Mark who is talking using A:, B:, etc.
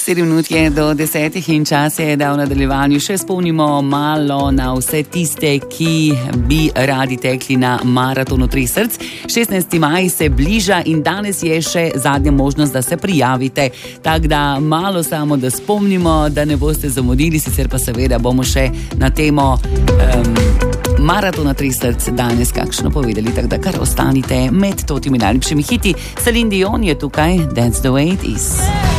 A: 7 minut je do 10 in čas je, da v nadaljevanju še spomnimo malo na vse tiste, ki bi radi tekli na maratonu 3 src. 16. maj se bliža in danes je še zadnja možnost, da se prijavite. Tako da malo samo, da spomnimo, da ne boste zamudili, sicer pa seveda bomo še na temo maratona 3 src danes kakšno povedali, tako da kar ostanite med totimi najlepšimi hiti. Celine Dion je tukaj, That's the way it is.